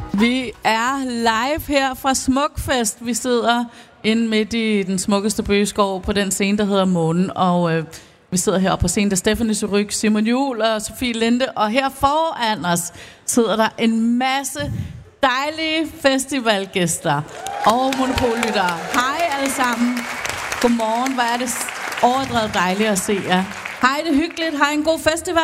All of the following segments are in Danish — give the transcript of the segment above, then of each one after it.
Vi er live her fra Smukfest. Vi sidder inde midt i den smukkeste bøgeskov på den scene, der hedder Månen. Og vi sidder heroppe på scenen, der Stephanie Surrugue, Simon Juhl og Sofie Linde. Og her foran os sidder der en masse dejlige festivalgæster og monopollyttere. Hej alle sammen. Godmorgen. Hvor er det overdrevet dejligt at se jer. Hej, det er hyggeligt. Har I en god festival?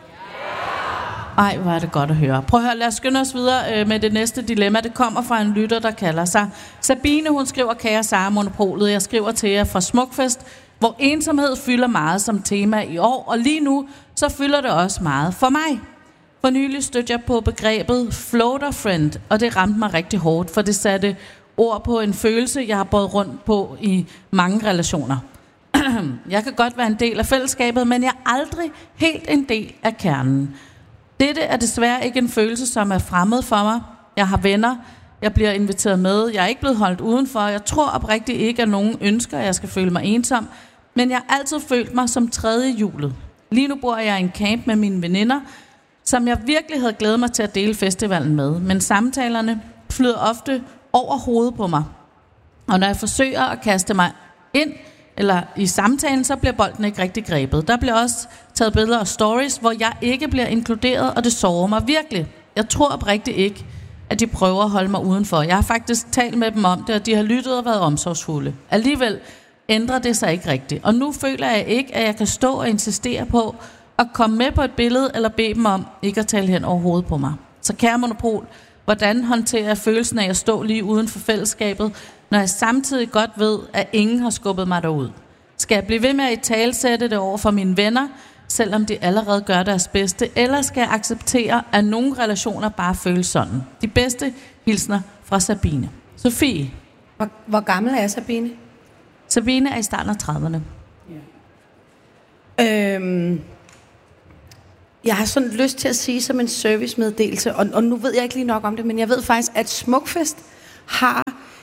Ej, hvor er det godt at høre. Prøv at høre, lad os skynde os videre med det næste dilemma. Det kommer fra en lytter, der kalder sig Sabine. Hun skriver, kære Sara Monopolet, jeg skriver til jer fra Smukfest, hvor ensomhed fylder meget som tema i år, og lige nu så fylder det også meget for mig. For nylig stødte jeg på begrebet floater friend, og det ramte mig rigtig hårdt, for det satte ord på en følelse, jeg har båret rundt på i mange relationer. Jeg kan godt være en del af fællesskabet, men jeg er aldrig helt en del af kernen. Dette er desværre ikke en følelse, som er fremmed for mig. Jeg har venner, jeg bliver inviteret med, jeg er ikke blevet holdt udenfor. Jeg tror oprigtigt ikke, at nogen ønsker, at jeg skal føle mig ensom, men jeg har altid følt mig som tredje hjulet. Lige nu bor jeg i en camp med mine veninder, som jeg virkelig havde glædet mig til at dele festivalen med. Men samtalerne flyder ofte over hovedet på mig. Og når jeg forsøger at kaste mig ind eller i samtalen, så bliver bolden ikke rigtig grebet. Der bliver også taget billeder og stories, hvor jeg ikke bliver inkluderet, og det sårer mig virkelig. Jeg tror oprigtigt ikke, at de prøver at holde mig udenfor. Jeg har faktisk talt med dem om det, og de har lyttet og været omsorgsfulde. Alligevel ændrer det sig ikke rigtigt. Og nu føler jeg ikke, at jeg kan stå og insistere på at komme med på et billede, eller bede dem om ikke at tale hen over hovedet på mig. Så kære Monopol, hvordan håndterer jeg følelsen af at stå lige uden for fællesskabet, når jeg samtidig godt ved, at ingen har skubbet mig derud? Skal jeg blive ved med at italesætte det over for mine venner, selvom de allerede gør deres bedste, eller skal jeg acceptere, at nogle relationer bare føles sådan? De bedste hilsner fra Sabine. Sofie. Hvor gammel er Sabine? Sabine er i starten af 30'erne. Ja. Jeg har sådan lyst til at sige som en servicemeddelelse, og nu ved jeg ikke lige nok om det, men jeg ved faktisk, at Smukfest har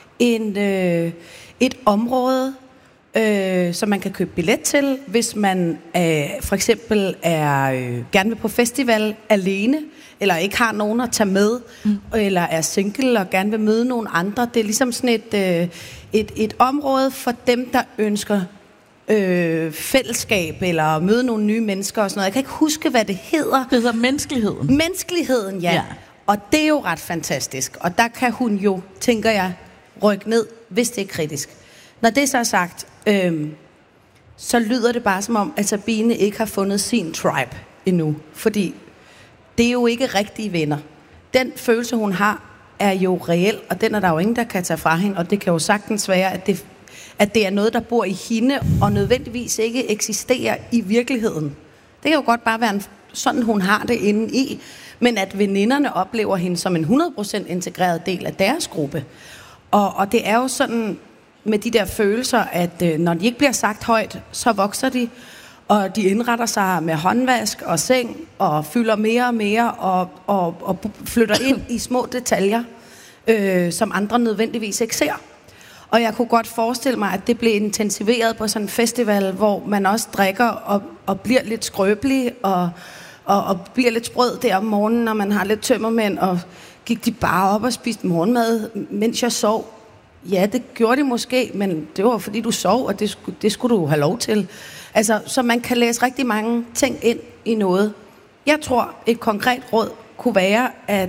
et område, som man kan købe billet til, hvis man for eksempel gerne vil på festival alene, eller ikke har nogen at tage med, eller er single og gerne vil møde nogle andre. Det er ligesom sådan et område for dem, der ønsker fællesskab, eller møde nogle nye mennesker og sådan noget. Jeg kan ikke huske, hvad det hedder. Det hedder menneskeligheden. Menneskeligheden, ja. Og det er jo ret fantastisk. Og der kan hun jo, tænker jeg, rykke ned, hvis det er kritisk. Når det så er sagt, så lyder det bare som om, at Sabine ikke har fundet sin tribe endnu. Fordi det er jo ikke rigtige venner. Den følelse, hun har, er jo reel, og den er der jo ingen, der kan tage fra hende. Og det kan jo sagtens være, at det er noget, der bor i hende, og nødvendigvis ikke eksisterer i virkeligheden. Det kan jo godt bare være sådan, hun har det inde i. Men at veninderne oplever hende som en 100% integreret del af deres gruppe. Og det er jo sådan med de der følelser, at når de ikke bliver sagt højt, så vokser de, og de indretter sig med håndvask og seng, og fylder mere og mere, og flytter ind i små detaljer, som andre nødvendigvis ikke ser. Og jeg kunne godt forestille mig, at det blev intensiveret på sådan en festival, hvor man også drikker og bliver lidt skrøbelig, og bliver lidt sprød der om morgenen, når man har lidt tømmermænd, og gik de bare op og spiste morgenmad, mens jeg sov. Ja, det gjorde de måske, men det var fordi du sov, og det skulle du have lov til. Altså, så man kan læse rigtig mange ting ind i noget. Jeg tror, et konkret råd kunne være,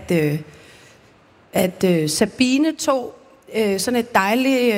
at Sabine tog sådan et dejligt,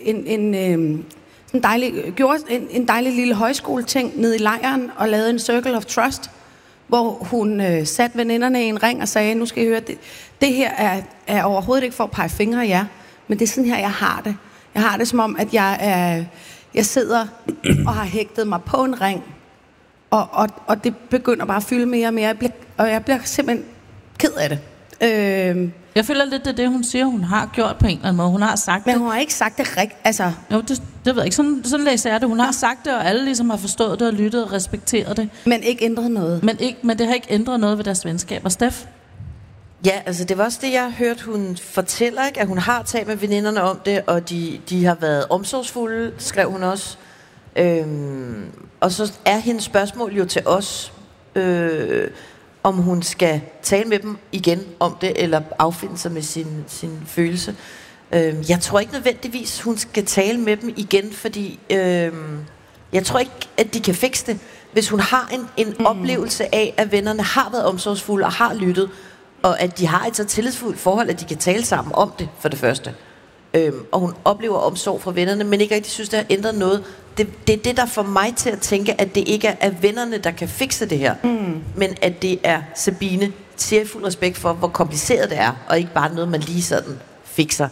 en dejlig lille højskoleting ned i lejren og lavede en Circle of Trust, hvor hun satte veninderne i en ring og sagde, nu skal I høre, det her er overhovedet ikke for at pege fingre af jer, men det er sådan her, jeg har det. Jeg har det som om, at jeg sidder og har hægtet mig på en ring, og det begynder bare at fylde mere og mere, og jeg bliver simpelthen ked af det. Jeg føler lidt, det er det, hun siger, hun har gjort på en eller anden måde. Hun har sagt men det. Men hun har ikke sagt det rigtigt. Altså. Jo, det ved jeg ikke. Sådan læser jeg det. Hun har sagt det, og alle ligesom har forstået det og lyttet og respekteret det. Men ikke ændret noget. Men det har ikke ændret noget ved deres venskaber. Steff? Ja, altså det var også det, jeg hørte, hun fortæller, ikke? At hun har talt med veninderne om det, og de har været omsorgsfulde, skrev hun også. Og så er hendes spørgsmål jo til os, om hun skal tale med dem igen om det, eller affinde sig med sin følelse. Jeg tror ikke nødvendigvis, hun skal tale med dem igen, fordi jeg tror ikke, at de kan fikse det. Hvis hun har en oplevelse af, at vennerne har været omsorgsfulde og har lyttet, og at de har et så tillidsfuldt forhold, at de kan tale sammen om det, for det første. Og hun oplever omsorg fra vennerne, men ikke rigtig synes, det har ændret noget. Det er det, der får mig til at tænke, at det ikke er vennerne, der kan fikse det her, men at det er Sabine, siger fuld respekt for, hvor kompliceret det er, og ikke bare noget, man lige sådan fikser.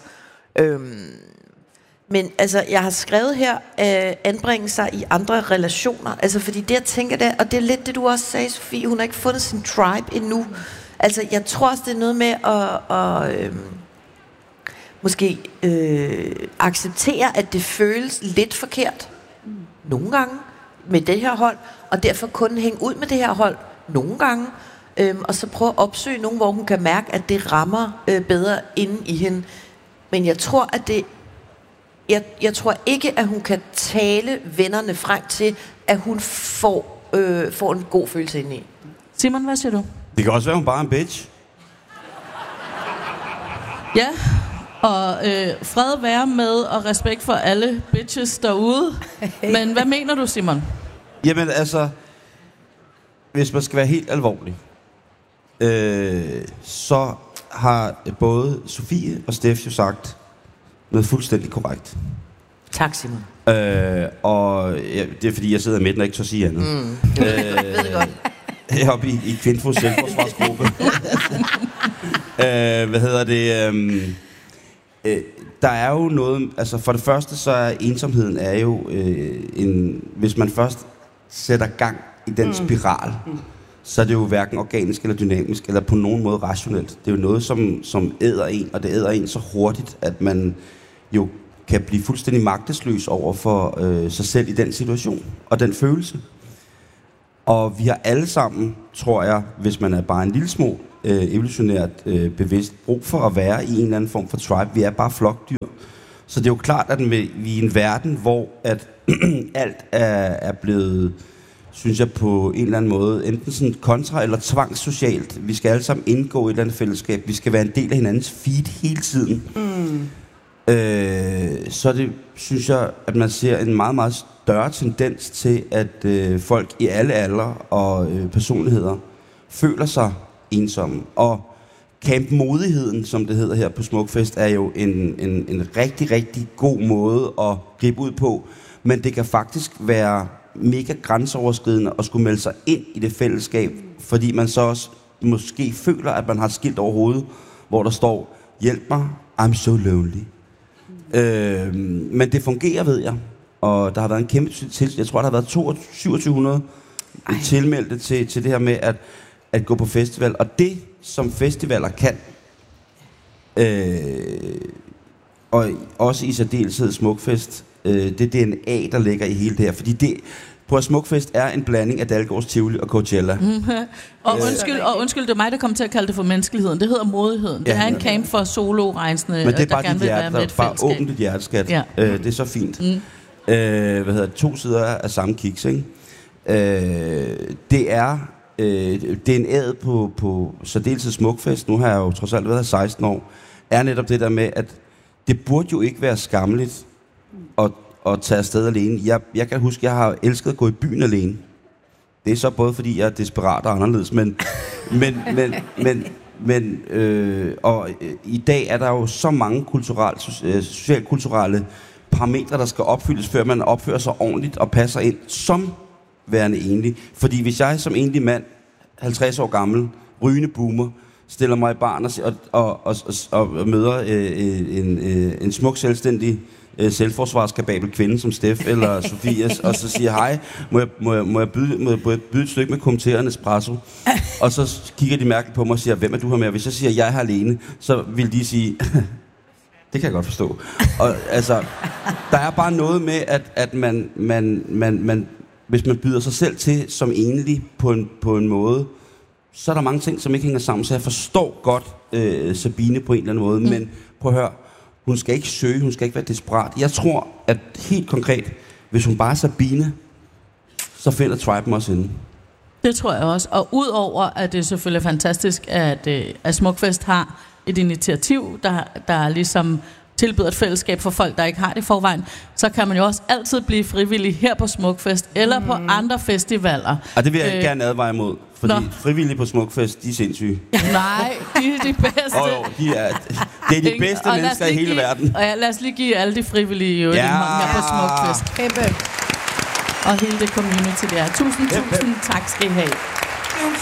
Men altså, jeg har skrevet her, anbringe sig i andre relationer, altså fordi det, jeg tænker der, og det er lidt det, du også sagde, Sofie, hun har ikke fundet sin tribe endnu. Altså, jeg tror også, det er noget med at måske acceptere, at det føles lidt forkert nogle gange med det her hold, og derfor kun hænge ud med det her hold nogle gange, og så prøve at opsøge nogen, hvor hun kan mærke, at det rammer bedre inde i hende. Men jeg tror, at jeg tror ikke, at hun kan tale vennerne frem til, at hun får en god følelse indeni. Simon, hvad siger du? Det kan også være, hun bare er en bitch. Ja, og fred være med og respekt for alle bitches derude. Men hvad mener du, Simon? Jamen altså, hvis man skal være helt alvorlig, så har både Sofie og Steff jo sagt noget fuldstændig korrekt. Tak, Simon. Og ja, det er fordi, jeg sidder i midten og ikke tør sige andet. Jeg ved det godt. Heroppe i Kvinfos selvforsvarsgruppe. Der er jo noget, altså for det første så er ensomheden er jo hvis man først sætter gang i den spiral, så er det jo hverken organisk eller dynamisk, eller på nogen måde rationelt. Det er jo noget, som æder en, og det æder en så hurtigt, at man jo kan blive fuldstændig magtesløs over for sig selv i den situation, og den følelse. Og vi har alle sammen, tror jeg, hvis man er bare en lille små evolutionært bevidst, brug for at være i en eller anden form for tribe. Vi er bare flokdyr. Så det er jo klart, at vi er i en verden, hvor at alt er blevet, synes jeg, på en eller anden måde, enten sådan kontra- eller tvangssocialt. Vi skal alle sammen indgå i et eller andet fællesskab. Vi skal være en del af hinandens feed hele tiden. Så det, synes jeg, at man ser en meget, meget større tendens til, at folk i alle aldre og personligheder føler sig ensomme. Og campmodigheden, som det hedder her på Smukfest, er jo en rigtig, rigtig god måde at gribe ud på. Men det kan faktisk være mega grænseoverskridende at skulle melde sig ind i det fællesskab, fordi man så også måske føler, at man har et skilt over hovedet, hvor der står, hjælp mig, I'm so lonely. Men det fungerer, ved jeg. Og der har været en kæmpe jeg tror, der har været 2700 tilmeldte til det her med at gå på festival. Og det, som festivaler kan, og også i særdeleshed Smukfest, det er DNA, der ligger i hele det her. Fordi det på Smukfest er en blanding af Dalgårds Tivoli og Coachella. Undskyld, det er mig, der kommer til at kalde det for menneskeligheden. Det hedder modigheden. Det er en camp for solo-rejsende, men det er bare der gerne vil være med et bare fællesskab. åbn dit hjerteskat. Ja. Det er så fint. To sider af samme kiks, ikke? Det er en æd på særdeleshed Smukfest. Nu har jeg jo trods alt været 16 år. Er netop det der med, at det burde jo ikke være skammeligt at tage afsted alene. Jeg kan huske, jeg har elsket at gå i byen alene. Det er så både fordi jeg er desperat og anderledes, men i dag er der jo så mange socialkulturelle parametre, der skal opfyldes, før man opfører sig ordentligt og passer ind som værende enlig. Fordi hvis jeg som enlig mand, 50 år gammel, rygende boomer, stiller mig i baren og møder en smuk, selvstændig selvforsvarskapabel kvinde som Steff eller Sofias, og så siger hej, må jeg byde et stykke med kommenterende espresso? Og så kigger de mærkeligt på mig og siger, hvem er du her med? Og hvis jeg siger, jeg er her alene, så vil de sige, det kan jeg godt forstå. Og altså, der er bare noget med, at man hvis man byder sig selv til som enlig på en måde, så er der mange ting, som ikke hænger sammen. Så jeg forstår godt Sabine på en eller anden måde, men prøv at høre, hun skal ikke søge, hun skal ikke være desperat. Jeg tror, at helt konkret, hvis hun bare er Sabine, så finder triben også inde. Det tror jeg også. Og udover at det er selvfølgelig fantastisk, at Smukfest har et initiativ, der ligesom tilbyder et fællesskab for folk, der ikke har det i forvejen, så kan man jo også altid blive frivillig her på Smukfest, eller på andre festivaler. Og det vil jeg gerne advare imod, fordi frivillige på Smukfest, de er sindssyge. Nej, de er de bedste. Det er de bedste mennesker i hele verden. Og lad os lige give alle de frivillige her på Smukfest. Kæmpe. Og hele det community der. Tusind tak skal I have.